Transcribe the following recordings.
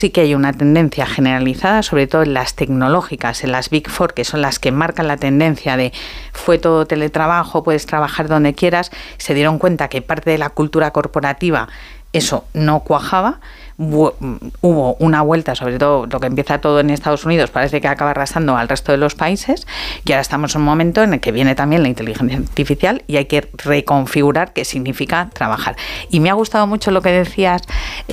Sí que hay una tendencia generalizada, sobre todo en las tecnológicas, en las Big Four, que son las que marcan la tendencia de fue todo teletrabajo, puedes trabajar donde quieras. Se dieron cuenta que parte de la cultura corporativa eso no cuajaba. Hubo una vuelta, sobre todo lo que empieza todo en Estados Unidos, parece que acaba arrasando al resto de los países, y ahora estamos en un momento en el que viene también la inteligencia artificial y hay que reconfigurar qué significa trabajar. Y me ha gustado mucho lo que decías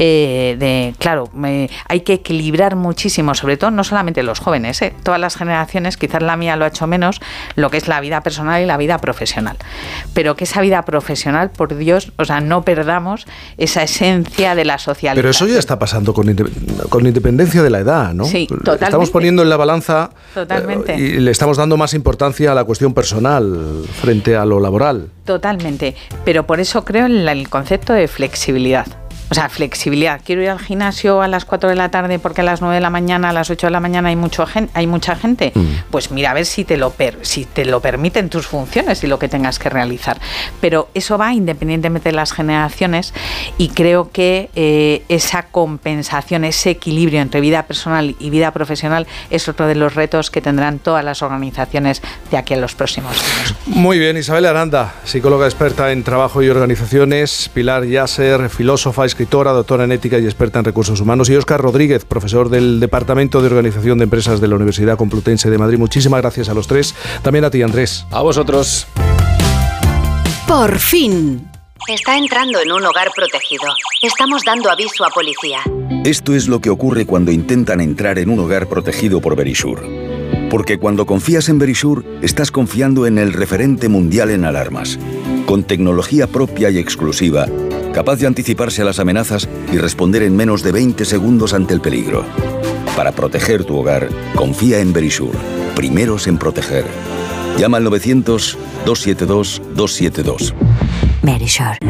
hay que equilibrar muchísimo, sobre todo no solamente los jóvenes, todas las generaciones, quizás la mía lo ha hecho menos, lo que es la vida personal y la vida profesional. Pero que esa vida profesional, por Dios, no perdamos esa esencia de la socialización. Pero eso ya está pasando con independencia de la edad, ¿no? Sí, totalmente. Estamos poniendo en la balanza y le estamos dando más importancia a la cuestión personal frente a lo laboral. Totalmente, pero por eso creo en el concepto de flexibilidad. O sea, flexibilidad. Quiero ir al gimnasio a las 4 de la tarde porque a las 9 de la mañana, a las 8 de la mañana hay mucha gente. Pues mira, a ver si te lo permiten tus funciones y lo que tengas que realizar. Pero eso va independientemente de las generaciones, y creo que esa compensación, ese equilibrio entre vida personal y vida profesional es otro de los retos que tendrán todas las organizaciones de aquí a los próximos años. Muy bien, Isabel Aranda, psicóloga experta en trabajo y organizaciones, Pilar Yasser, filósofa, escritora, doctora en ética y experta en recursos humanos, y Óscar Rodríguez, profesor del Departamento de Organización de Empresas de la Universidad Complutense de Madrid. Muchísimas gracias a los tres. También a ti, Andrés. A vosotros. Por fin. Está entrando en un hogar protegido. Estamos dando aviso a policía. Esto es lo que ocurre cuando intentan entrar en un hogar protegido por Verisure. Porque cuando confías en Verisure, estás confiando en el referente mundial en alarmas. Con tecnología propia y exclusiva, capaz de anticiparse a las amenazas y responder en menos de 20 segundos ante el peligro. Para proteger tu hogar, confía en Verisure. Primeros en proteger. Llama al 900-272-272. Verisure.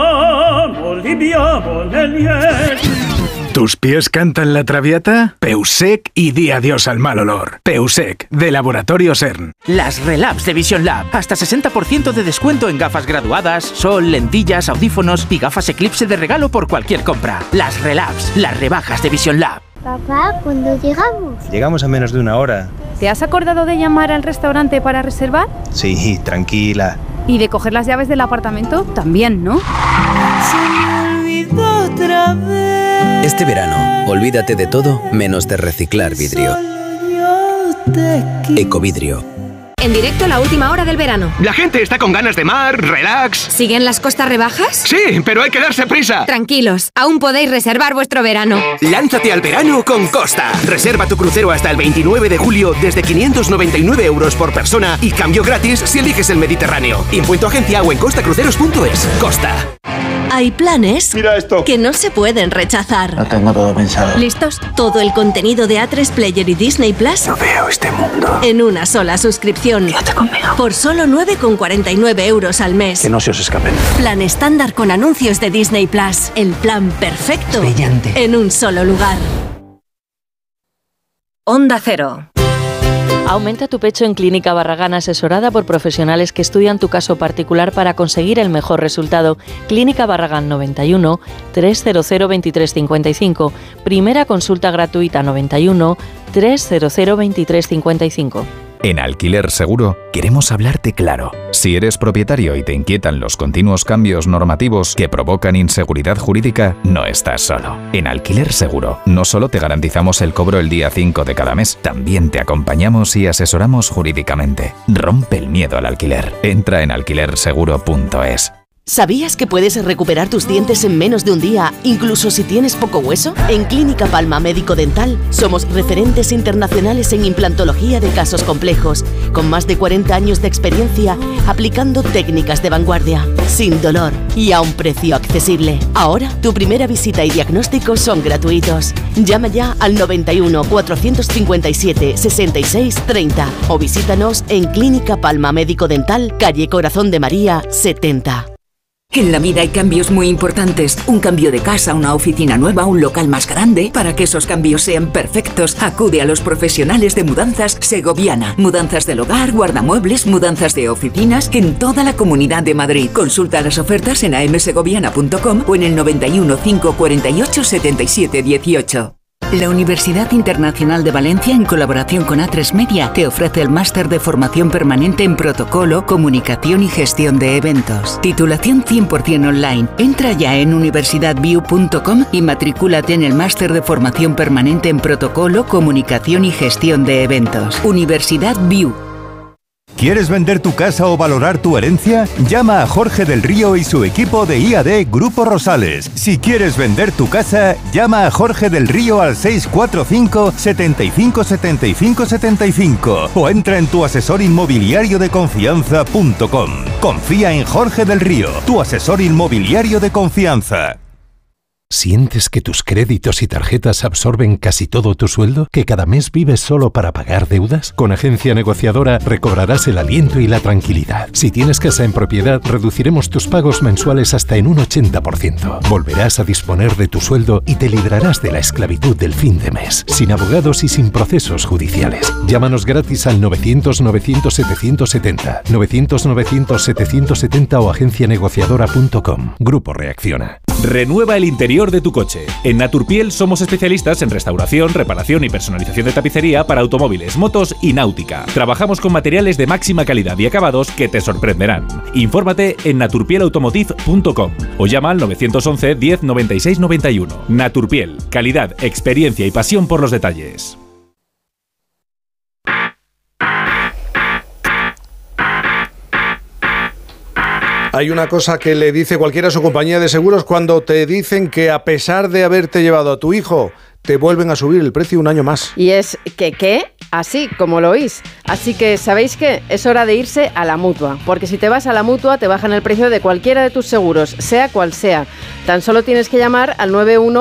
¿Tus pies cantan la Traviata? Peusec y di adiós al mal olor. Peusec, de Laboratorio CERN. Las Relabs de Vision Lab. Hasta 60% de descuento en gafas graduadas, sol, lentillas, audífonos y gafas Eclipse de regalo por cualquier compra. Las Relabs, las rebajas de Vision Lab. Papá, ¿cuándo llegamos? Llegamos a menos de una hora. ¿Te has acordado de llamar al restaurante para reservar? Sí, tranquila. ¿Y de coger las llaves del apartamento? También, ¿no? Se me olvidó otra vez. Este verano, olvídate de todo menos de reciclar vidrio. Ecovidrio. En directo, la última hora del verano. La gente está con ganas de mar, relax. ¿Siguen las costas rebajas? Sí, pero hay que darse prisa. Tranquilos, aún podéis reservar vuestro verano. Lánzate al verano con Costa. Reserva tu crucero hasta el 29 de julio desde 599 € por persona y cambio gratis si eliges el Mediterráneo. Info en tu agencia o en costacruceros.es. Costa. Hay planes Mira esto. que no se pueden rechazar. Lo tengo todo pensado. ¿Listos? Todo el contenido de A3 Player y Disney Plus No veo este mundo. en una sola suscripción. Quédate conmigo. Por solo 9,49 € al mes. Que no se os escapen. Plan estándar con anuncios de Disney Plus. El plan perfecto. Brillante. En un solo lugar. Onda Cero. Aumenta tu pecho en Clínica Barragán, asesorada por profesionales que estudian tu caso particular para conseguir el mejor resultado. Clínica Barragán 91 300 2355. Primera consulta gratuita 91 300 2355. En Alquiler Seguro queremos hablarte claro. Si eres propietario y te inquietan los continuos cambios normativos que provocan inseguridad jurídica, no estás solo. En Alquiler Seguro no solo te garantizamos el cobro el día 5 de cada mes, también te acompañamos y asesoramos jurídicamente. Rompe el miedo al alquiler. Entra en alquilerseguro.es. ¿Sabías que puedes recuperar tus dientes en menos de un día, incluso si tienes poco hueso? En Clínica Palma Médico Dental somos referentes internacionales en implantología de casos complejos, con más de 40 años de experiencia aplicando técnicas de vanguardia, sin dolor y a un precio accesible. Ahora, tu primera visita y diagnóstico son gratuitos. Llama ya al 91 457 66 30 o visítanos en Clínica Palma Médico Dental, calle Corazón de María 70. En la vida hay cambios muy importantes. Un cambio de casa, una oficina nueva, un local más grande. Para que esos cambios sean perfectos, acude a los profesionales de Mudanzas Segoviana. Mudanzas del hogar, guardamuebles, mudanzas de oficinas en toda la Comunidad de Madrid. Consulta las ofertas en amsegoviana.com o en el 91 548 77 18. La Universidad Internacional de Valencia, en colaboración con A3 Media, te ofrece el máster de formación permanente en protocolo, comunicación y gestión de eventos. Titulación 100% online. Entra ya en universidadview.com y matricúlate en el máster de formación permanente en protocolo, comunicación y gestión de eventos. Universidad View. ¿Quieres vender tu casa o valorar tu herencia? Llama a Jorge del Río y su equipo de IAD Grupo Rosales. Si quieres vender tu casa, llama a Jorge del Río al 645 75 75 75 o entra en tuasesorinmobiliariodeconfianza.com. Confía en Jorge del Río, tu asesor inmobiliario de confianza. ¿Sientes que tus créditos y tarjetas absorben casi todo tu sueldo? ¿Que cada mes vives solo para pagar deudas? Con Agencia Negociadora recobrarás el aliento y la tranquilidad. Si tienes casa en propiedad, reduciremos tus pagos mensuales hasta en un 80%. Volverás a disponer de tu sueldo y te librarás de la esclavitud del fin de mes, sin abogados y sin procesos judiciales. Llámanos gratis al 900-900-770, 900-900-770 o agencianegociadora.com. Grupo Reacciona. Renueva el interior de tu coche. En Naturpiel somos especialistas en restauración, reparación y personalización de tapicería para automóviles, motos y náutica. Trabajamos con materiales de máxima calidad y acabados que te sorprenderán. Infórmate en naturpielautomotive.com o llama al 911 10 96 91. Naturpiel, calidad, experiencia y pasión por los detalles. Hay una cosa que le dice cualquiera a su compañía de seguros cuando te dicen que a pesar de haberte llevado a tu hijo, te vuelven a subir el precio un año más. Y es que, ¿qué? Así, como lo oís. Así que, ¿sabéis qué? Es hora de irse a la Mutua. Porque si te vas a la Mutua, te bajan el precio de cualquiera de tus seguros, sea cual sea. Tan solo tienes que llamar al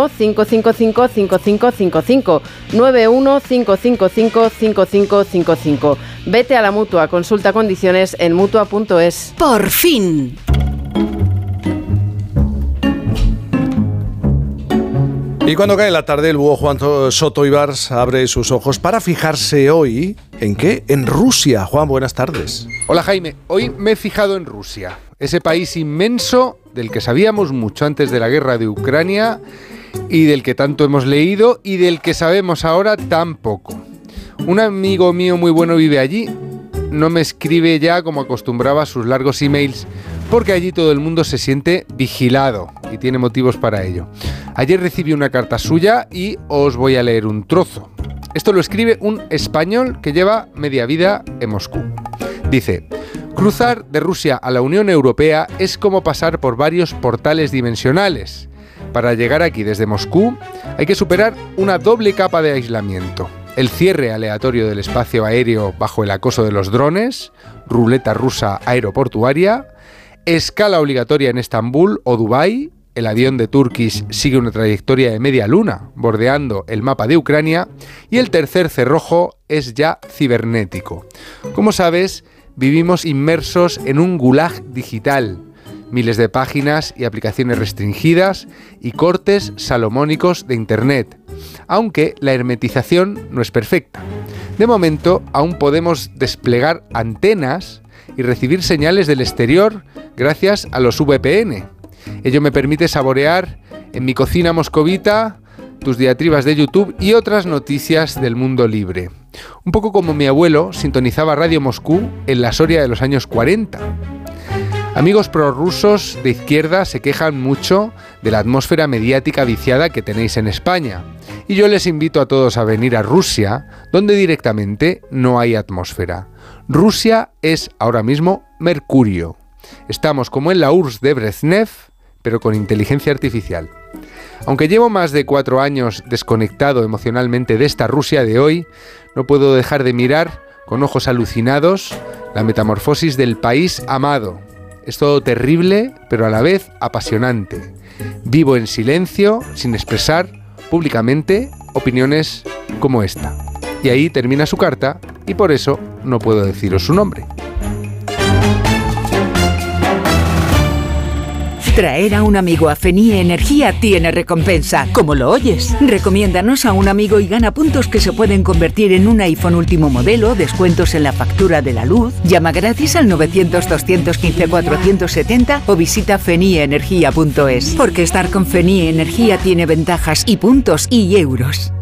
91-555-5555. 91-555-5555. Vete a la Mutua. Consulta condiciones en Mutua.es. ¡Por fin! Y cuando cae la tarde, el búho Juan Soto Ibars abre sus ojos para fijarse hoy, ¿en qué? En Rusia. Juan, buenas tardes. Hola Jaime, hoy me he fijado en Rusia, ese país inmenso del que sabíamos mucho antes de la guerra de Ucrania y del que tanto hemos leído y del que sabemos ahora tan poco. Un amigo mío muy bueno vive allí, no me escribe ya como acostumbraba sus largos emails, porque allí todo el mundo se siente vigilado y tiene motivos para ello. Ayer recibí una carta suya y os voy a leer un trozo. Esto lo escribe un español que lleva media vida en Moscú. Dice: cruzar de Rusia a la Unión Europea es como pasar por varios portales dimensionales. Para llegar aquí desde Moscú hay que superar una doble capa de aislamiento. El cierre aleatorio del espacio aéreo bajo el acoso de los drones, ruleta rusa aeroportuaria, escala obligatoria en Estambul o Dubái, el avión de Turkish sigue una trayectoria de media luna, bordeando el mapa de Ucrania, y el tercer cerrojo es ya cibernético. Como sabes, vivimos inmersos en un gulag digital. Miles de páginas y aplicaciones restringidas y cortes salomónicos de Internet, aunque la hermetización no es perfecta. De momento, aún podemos desplegar antenas y recibir señales del exterior gracias a los VPN. Ello me permite saborear en mi cocina moscovita tus diatribas de YouTube y otras noticias del mundo libre. Un poco como mi abuelo sintonizaba Radio Moscú en la Soria de los años 40. Amigos prorrusos de izquierda se quejan mucho de la atmósfera mediática viciada que tenéis en España. Y yo les invito a todos a venir a Rusia, donde directamente no hay atmósfera. Rusia es ahora mismo Mercurio. Estamos como en la URSS de Brezhnev, pero con inteligencia artificial. Aunque llevo más de 4 años desconectado emocionalmente de esta Rusia de hoy, no puedo dejar de mirar con ojos alucinados la metamorfosis del país amado. Es todo terrible, pero a la vez apasionante. Vivo en silencio, sin expresar públicamente opiniones como esta. Y ahí termina su carta, y por eso no puedo deciros su nombre. Traer a un amigo a Fenie Energía tiene recompensa, como lo oyes. Recomiéndanos a un amigo y gana puntos que se pueden convertir en un iPhone último modelo, descuentos en la factura de la luz. Llama gratis al 900-215-470 o visita fenieenergia.es. Porque estar con Fenie Energía tiene ventajas y puntos y euros.